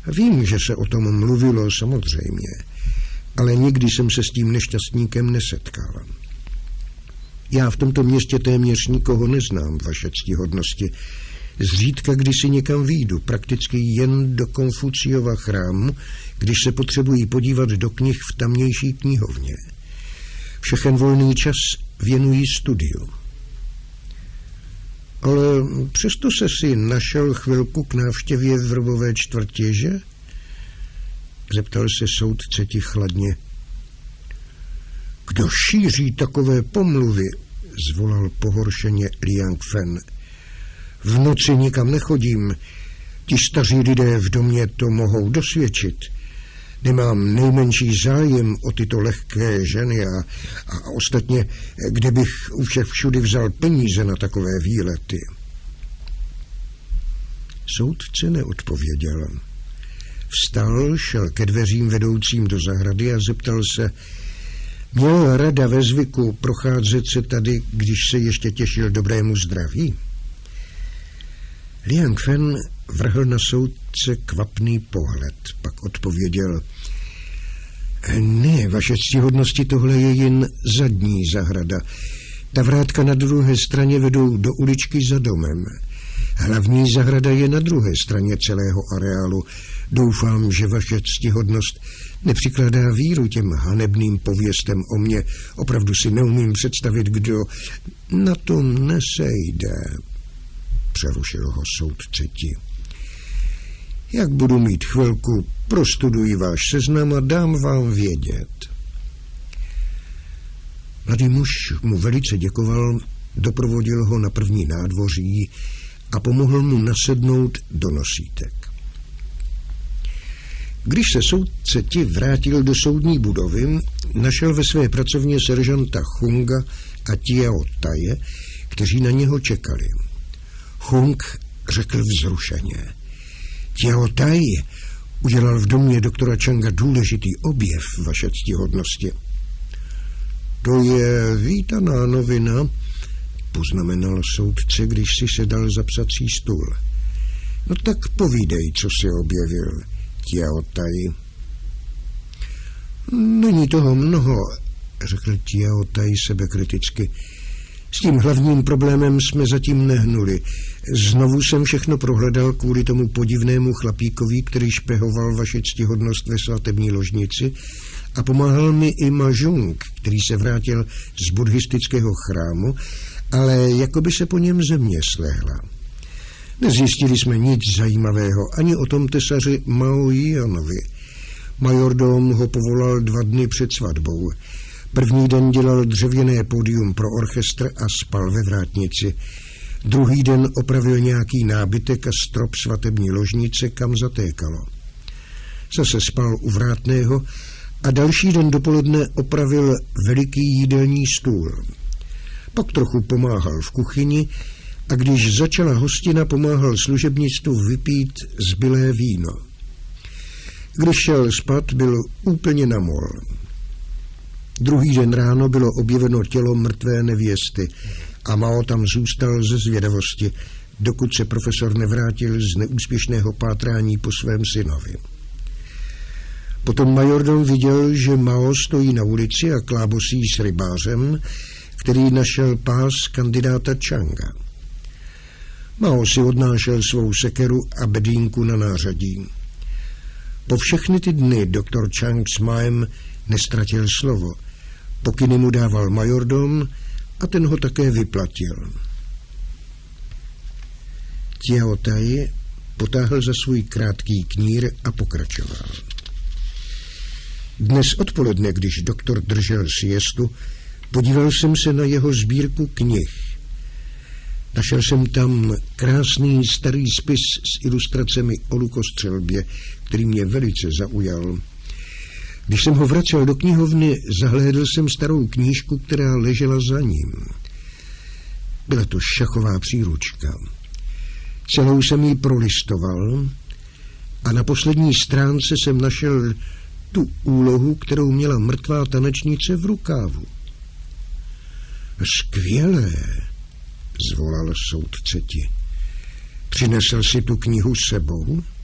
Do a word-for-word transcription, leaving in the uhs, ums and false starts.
Vím, že se o tom mluvilo samozřejmě, ale nikdy jsem se s tím nešťastníkem nesetkal. Já v tomto městě téměř nikoho neznám, vaše ctihodnosti. Zřídka, když si někam výjdu, prakticky jen do Konfuciova chrámu, když se potřebují podívat do knih v tamnější knihovně. Všechen volný čas věnují studiu. Ale přesto se si našel chvilku k návštěvě v Vrbové čtvrti, že? Zeptal se soudce ti chladně. Kdo šíří takové pomluvy? Zvolal pohoršeně Liang Fen. V noci nikam nechodím. Ti staří lidé v domě to mohou dosvědčit. Nemám nejmenší zájem o tyto lehké ženy a, a ostatně, kde bych u všech všudy vzal peníze na takové výlety. Soudce neodpověděl. Vstal, šel ke dveřím vedoucím do zahrady a zeptal se, měl Rada ve zvyku procházet se tady, když se ještě těšil dobrému zdraví? Liang Fen vrhl na soudce kvapný pohled, pak odpověděl, ne, vaše ctihodnosti, tohle je jen zadní zahrada. Ta vrátka na druhé straně vedou do uličky za domem. Hlavní zahrada je na druhé straně celého areálu. Doufám, že vaše ctihodnost nepřikládá víru těm hanebným pověstem o mně. Opravdu si neumím představit, kdo na tom nesejde. Přerušil ho soudce ti. Jak budu mít chvilku, prostuduji váš seznam a dám vám vědět. Mladý muž mu velice děkoval, doprovodil ho na první nádvoří a pomohl mu nasednout do nosítek. Když se soudce ti vrátil do soudní budovy, našel ve své pracovně seržanta Chunga a Tiao Taje, kteří na něho čekali. Chung řekl vzrušeně. Tiao Tai udělal v domě doktora Changa důležitý objev, vaše ctihodnosti. To je vítaná novina, poznamenal soudce, když si sedal za psací stůl. No tak povídej, co se objevil, Tiao Tai. Není toho mnoho, řekl Tiao Tai sebekriticky. S tím hlavním problémem jsme zatím nehnuli. Znovu jsem všechno prohledal kvůli tomu podivnému chlapíkovi, který špehoval vaši ctihodnost ve svatební ložnici, a pomáhal mi i Ma Jung, který se vrátil z buddhistického chrámu, ale jako by se po něm země slehla. Nezjistili jsme nic zajímavého ani o tom tesaři Mao Yianovi. Majordom ho povolal dva dny před svatbou. První den dělal dřevěné pódium pro orchestr a spal ve vrátnici. Druhý den opravil nějaký nábytek a strop svatební ložnice, kam zatékalo. Zase spal u vrátného a další den dopoledne opravil veliký jídelní stůl. Pak trochu pomáhal v kuchyni a když začala hostina, pomáhal služebnictvu vypít zbylé víno. Když šel spát, byl úplně namol. Druhý den ráno bylo objeveno tělo mrtvé nevěsty a Mao tam zůstal ze zvědavosti, dokud se profesor nevrátil z neúspěšného pátrání po svém synovi. Potom majordom viděl, že Mao stojí na ulici a klábosí s rybářem, který našel pás kandidáta Changa. Mao si odnášel svou sekeru a bedínku na nářadí. Po všechny ty dny doktor Chang s Maem nestratil slovo. Pokyny mu dával majordom a ten ho také vyplatil. Tiao Tai potáhl za svůj krátký knír a pokračoval. Dnes odpoledne, když doktor držel siestu, podíval jsem se na jeho sbírku knih. Našel jsem tam krásný starý spis s ilustracemi o lukostřelbě, který mě velice zaujal. Když jsem ho vracel do knihovny, zahlédl jsem starou knížku, která ležela za ním. Byla to šachová příručka. Celou jsem ji prolistoval a na poslední stránce jsem našel tu úlohu, kterou měla mrtvá tanečnice v rukávu. Skvělé, zvolal soudce ti. Přinesl si tu knihu s sebou?